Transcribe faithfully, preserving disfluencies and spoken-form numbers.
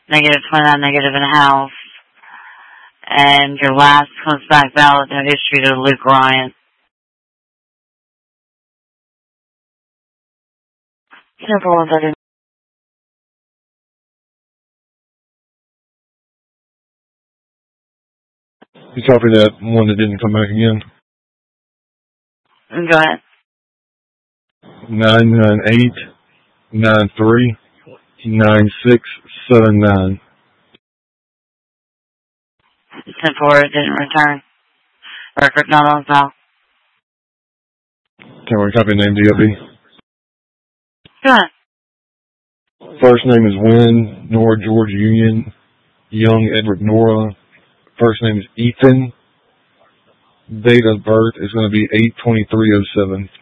negative twenty-nine, negative in the house. And your last comes back valid, no history to Luke Ryan. Simple one thirty. You copy that one that didn't come back again? Go ahead. Nine nine eight nine three nine six seven nine. ten four, it didn't return. Record not on file. Can we copy name D O B? Go ahead. First name is Wynn, Nora George Union, Young Edward Nora. First name is Ethan. Date of birth is going to be eight twenty-three oh seven.